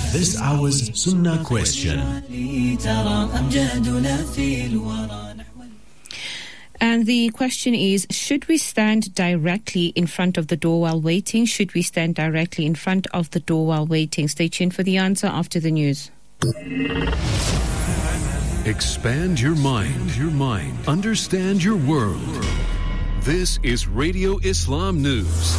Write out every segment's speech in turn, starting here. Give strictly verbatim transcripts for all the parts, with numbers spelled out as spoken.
This hour's Sunnah question. And the question is, should we stand directly in front of the door while waiting? Should we stand directly in front of the door while waiting? Stay tuned for the answer after the news. Expand your mind, your mind. Understand your world. This is Radio Islam News.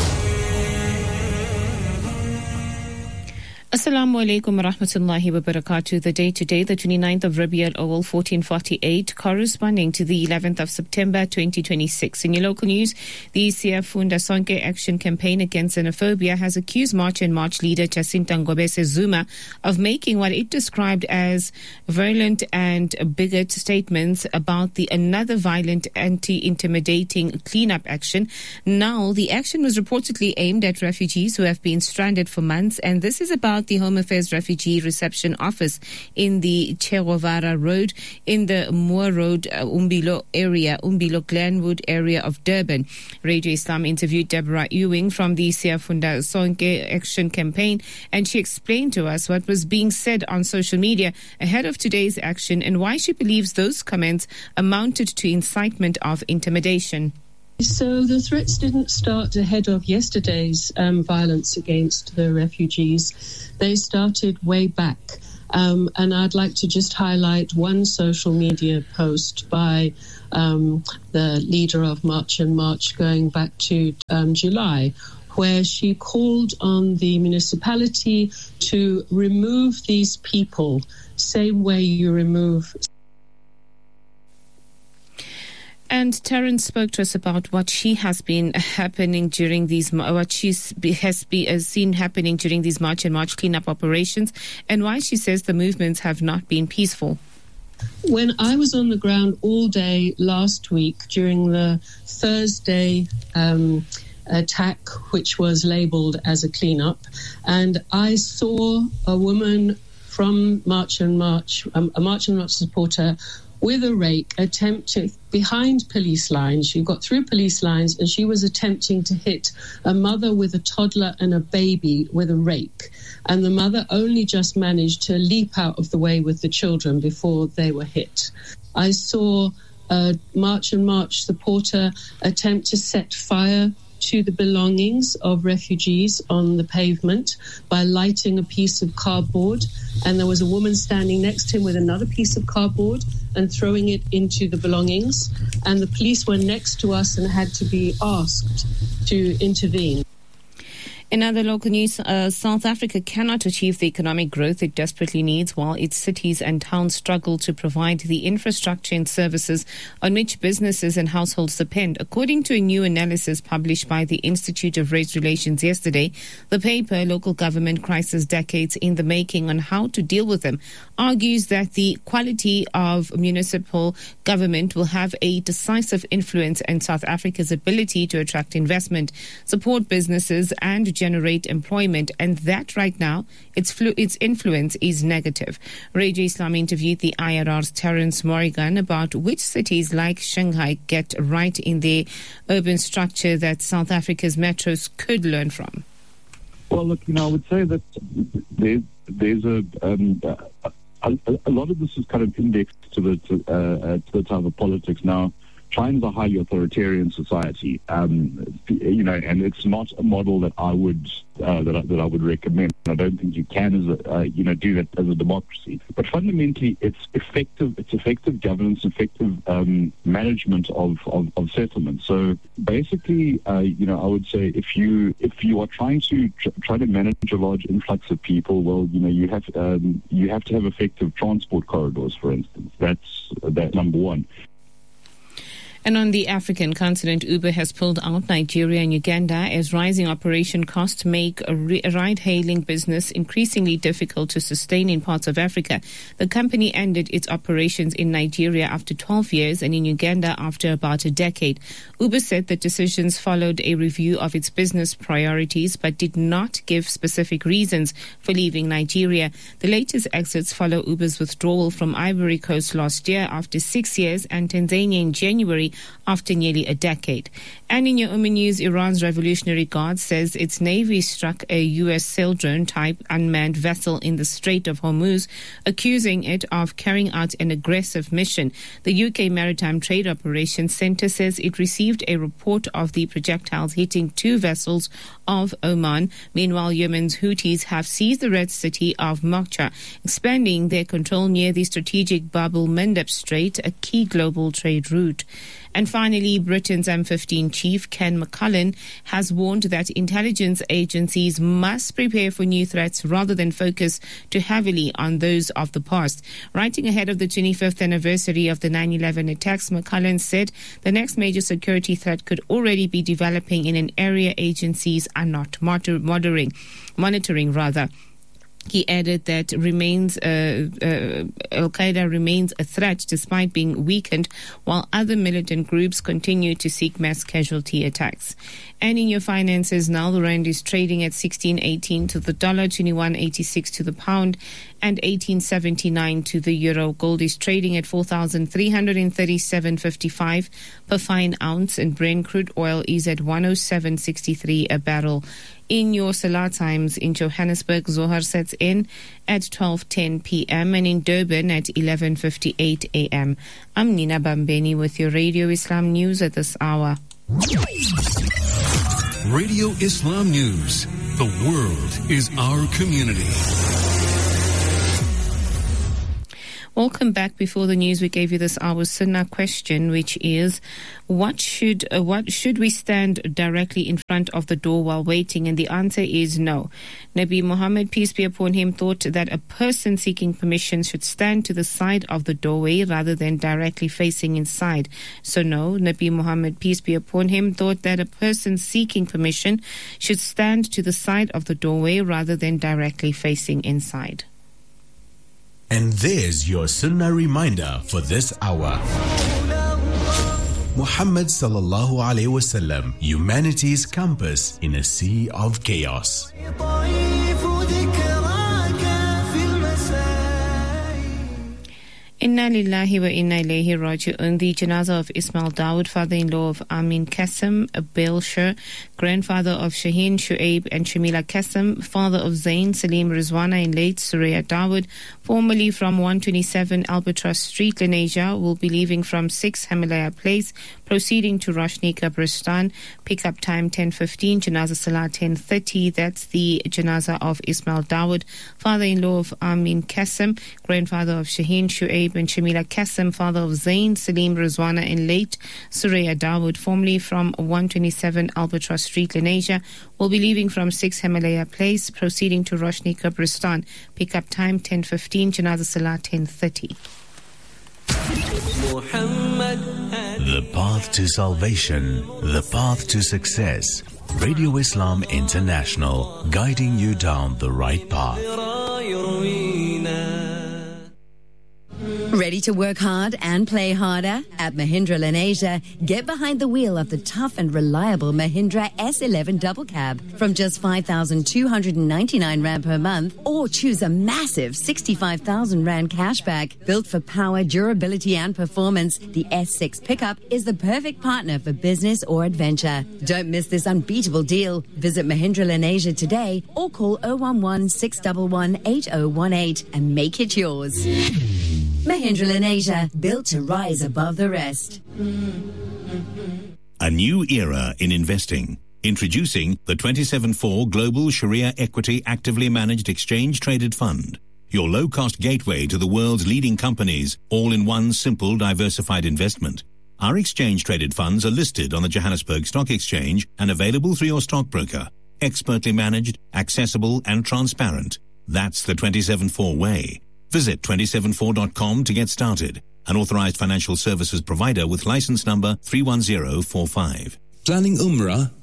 Assalamu alaikum wa rahmatullahi wa barakatuh. The day today, the twenty-ninth of Rabi al-Awwal fourteen forty-eight, corresponding to the eleventh of September twenty twenty-six. In your local news, the Siyafunda Sonke Action Campaign Against Xenophobia has accused March and March leader Jacinta Ngobese Zuma of making what it described as violent and bigot statements about the another violent anti-intimidating cleanup action. Now, the action was reportedly aimed at refugees who have been stranded for months, and this is about the Home Affairs Refugee Reception Office in the Che Guevara Road in the Moore Road, uh, Umbilo area, Umbilo Glenwood area of Durban. Radio Islam interviewed Deborah Ewing from the Siyafunda Sonke Action Campaign, and she explained to us what was being said on social media ahead of today's action and why she believes those comments amounted to incitement of intimidation. So the threats didn't start ahead of yesterday's um, violence against the refugees. They started way back. Um, and I'd like to just highlight one social media post by um, the leader of March and March going back to um, July, where she called on the municipality to remove these people, same way you remove. And Terence spoke to us about what she has been happening during these, what she has been seen happening during these March and March cleanup operations, and why she says the movements have not been peaceful. When I was on the ground all day last week during the Thursday um, attack, which was labelled as a cleanup, and I saw a woman from March and March, um, a March and March supporter, with a rake, attempting behind police lines. She got through police lines and she was attempting to hit a mother with a toddler and a baby with a rake. And the mother only just managed to leap out of the way with the children before they were hit. I saw a March and March supporter attempt to set fire to the belongings of refugees on the pavement by lighting a piece of cardboard, and there was a woman standing next to him with another piece of cardboard and throwing it into the belongings, and the police were next to us and had to be asked to intervene. In other local news, uh, South Africa cannot achieve the economic growth it desperately needs while its cities and towns struggle to provide the infrastructure and services on which businesses and households depend. According to a new analysis published by the Institute of Race Relations yesterday, the paper, Local Government Crisis Decades in the Making on How to Deal with Them, argues that the quality of municipal government will have a decisive influence on South Africa's ability to attract investment, support businesses and generate employment, and that right now its flu- its influence is negative. Radio Islam interviewed the I R R's Terence Morrigan about which cities like Shanghai get right in their urban structure that South Africa's metros could learn from. Well, look, you know, I would say that there, there's a, um, a a lot of this is kind of indexed to the to, uh, to the type of politics now. China's a highly authoritarian society, um, you know, and it's not a model that I would uh, that I, that I would recommend. I don't think you can, as a, uh, you know, do that as a democracy. But fundamentally, it's effective. It's effective governance, effective um, management of, of, of settlements. So basically, uh, you know, I would say if you if you are trying to tr- try to manage a large influx of people, well, you know, you have um, you have to have effective transport corridors, for instance. That's that number one. And on the African continent, Uber has pulled out Nigeria and Uganda as rising operation costs make a ride-hailing business increasingly difficult to sustain in parts of Africa. The company ended its operations in Nigeria after twelve years and in Uganda after about a decade. Uber said the decisions followed a review of its business priorities but did not give specific reasons for leaving Nigeria. The latest exits follow Uber's withdrawal from Ivory Coast last year after six years and Tanzania in January after nearly a decade. And in your Oman news, Iran's Revolutionary Guard says its navy struck a U S sail drone type unmanned vessel in the Strait of Hormuz, accusing it of carrying out an aggressive mission. The U K Maritime Trade Operations Centre says it received a report of the projectiles hitting two vessels of Oman. Meanwhile, Yemen's Houthis have seized the Red City of Moqcha, expanding their control near the strategic Bab el-Mandeb Strait, a key global trade route. And finally, Britain's M fifteen chief, Ken McCullum, has warned that intelligence agencies must prepare for new threats rather than focus too heavily on those of the past. Writing ahead of the twenty-fifth anniversary of the nine eleven attacks, McCullum said the next major security threat could already be developing in an area agencies are not monitoring, monitoring rather. He added that remains uh, uh, Al-Qaeda remains a threat despite being weakened, while other militant groups continue to seek mass casualty attacks. And in your finances now, the rand is trading at sixteen eighteen to the dollar, twenty-one eighty-six to the pound, and eighteen seventy-nine to the euro. Gold is trading at four thousand three hundred thirty-seven fifty-five per fine ounce, and Brent crude oil is at one oh seven sixty-three a barrel. In your Salah times, in Johannesburg, Zohar sets in at twelve ten p.m. and in Durban at eleven fifty-eight a.m. I'm Nina Bambeni with your Radio Islam News at this hour. Radio Islam News. The world is our community. Welcome back. Before the news, we gave you this hour's Sunnah question, which is, what should uh, what should we stand directly in front of the door while waiting? And the answer is no. Nabi Muhammad, peace be upon him, thought that a person seeking permission should stand to the side of the doorway rather than directly facing inside. So no, Nabi Muhammad, peace be upon him, thought that a person seeking permission should stand to the side of the doorway rather than directly facing inside. And there's your Sunnah reminder for this hour. Muhammad sallallahu alaihi wasallam, humanity's compass in a sea of chaos. Inna lillahi wa inna ilayhi raji'un. The janazah of Ismail Dawood, father-in-law of Amin Qasim Belshir, grandfather of Shaheen Shuaib and Shamila Qasim, father of Zain Salim Rizwana and late Suraya Dawood, formerly from one twenty-seven Albatross Street, Lenasia, will be leaving from six Himalaya Place, proceeding to Roshni Qabristan. Pick-up time ten fifteen, janazah salah ten thirty. That's the janazah of Ismail Dawood, father-in-law of Amin Qasim, grandfather of Shaheen Shuaib and Shamila Qasim, father of Zain Salim Rizwana and late Suraya Dawood, formerly from one twenty-seven Albatross Street, Lenasia, will be leaving from six Himalaya Place, proceeding to Roshni Qabristan. Pick-up time ten fifteen, janazah salah ten thirty. The path to salvation, the path to success. Radio Islam International, guiding you down the right path. Ready to work hard and play harder? At Mahindra Lenasia, get behind the wheel of the tough and reliable Mahindra S eleven Double Cab from just five thousand two hundred ninety-nine rand per month, or choose a massive sixty-five thousand rand cashback. Built for power, durability and performance, the S six pickup is the perfect partner for business or adventure. Don't miss this unbeatable deal. Visit Mahindra Lenasia today or call oh one one, six one one, eight oh one eight and make it yours. Mahindra Lenasia, built to rise above the rest. A new era in investing. Introducing the twenty-seven four Global Sharia Equity Actively Managed Exchange Traded Fund. Your low-cost gateway to the world's leading companies, all in one simple diversified investment. Our exchange-traded funds are listed on the Johannesburg Stock Exchange and available through your stockbroker. Expertly managed, accessible and transparent. That's the twenty-seven four way. Visit twenty-seven four dot com to get started. An authorized financial services provider with license number three one zero four five. Planning Umrah,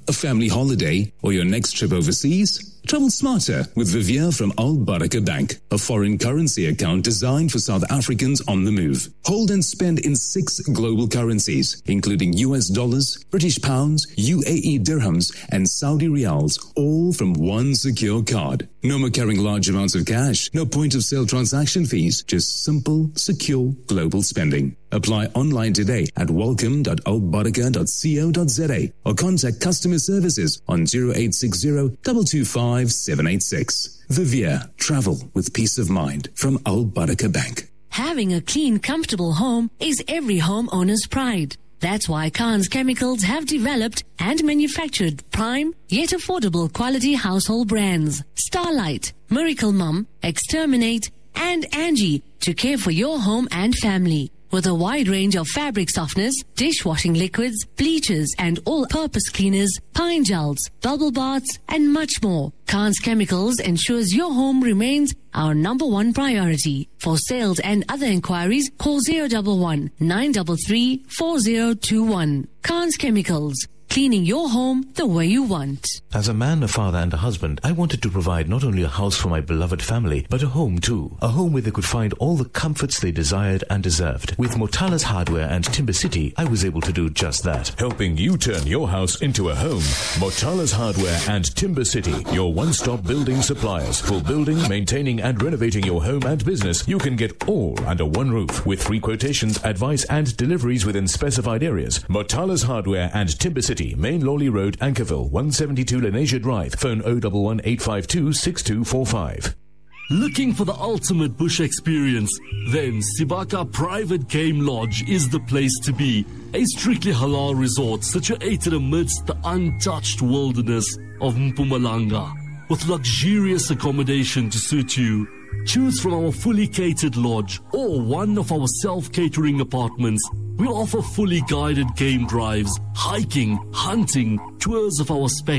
a family holiday, or your next trip overseas? Travel smarter with Vivier from Al Baraka Bank, a foreign currency account designed for South Africans on the move. Hold and spend in six global currencies, including U S dollars, British pounds, U A E dirhams, and Saudi riyals, all from one secure card. No more carrying large amounts of cash, no point of sale transaction fees, just simple, secure global spending. Apply online today at welcome dot al baraka dot co dot za or contact customer services on zero eight six zero, two two five, seven eight six. Vivier, travel with peace of mind from Al Baraka Bank. Having a clean, comfortable home is every homeowner's pride. That's why Khan's Chemicals have developed and manufactured prime yet affordable quality household brands Starlight, Miracle Mum, Exterminate, and Angie to care for your home and family. With a wide range of fabric softeners, dishwashing liquids, bleachers, and all-purpose cleaners, pine gels, bubble baths, and much more, Khan's Chemicals ensures your home remains our number one priority. For sales and other inquiries, call zero one one, nine three three, four zero two one. Khan's Chemicals, cleaning your home the way you want. As a man, a father, and a husband, I wanted to provide not only a house for my beloved family, but a home too. A home where they could find all the comforts they desired and deserved. With Motala's Hardware and Timber City, I was able to do just that. Helping you turn your house into a home. Motala's Hardware and Timber City, your one-stop building suppliers. For building, maintaining, and renovating your home and business, you can get all under one roof. With free quotations, advice, and deliveries within specified areas. Motala's Hardware and Timber City, Main Lawley Road, Ankerville, one seventy-two Lenasia Drive. Phone zero one one, eight five two, six two four five. Looking for the ultimate bush experience? Then Sibaka Private Game Lodge is the place to be. A strictly halal resort situated amidst the untouched wilderness of Mpumalanga, with luxurious accommodation to suit you. Choose from our fully catered lodge or one of our self-catering apartments. We offer fully guided game drives, hiking, hunting, tours of our spec